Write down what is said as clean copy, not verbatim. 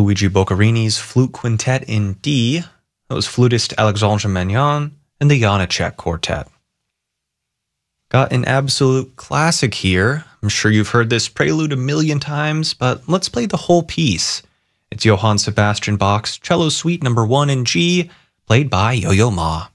Luigi Boccherini's Flute Quintet in D. That was flutist Alexandre Magnan and the Janacek Quartet. Got an absolute classic here. I'm sure you've heard this prelude a million times, but let's play the whole piece. It's Johann Sebastian Bach's Cello Suite No. 1 in G, played by Yo-Yo Ma.